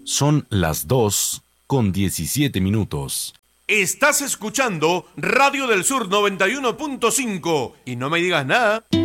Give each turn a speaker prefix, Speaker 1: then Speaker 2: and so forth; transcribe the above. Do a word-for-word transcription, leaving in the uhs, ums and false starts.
Speaker 1: Son las dos con diecisiete minutos.
Speaker 2: Estás escuchando Radio del Sur noventa y uno punto cinco y no me digas nada.